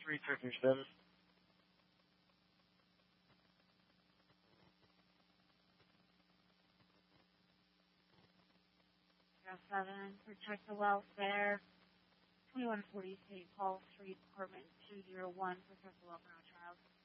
Street Technician. 7, protect the welfare. 2140 St. Paul Street, Apartment 201, protect the welfare of child.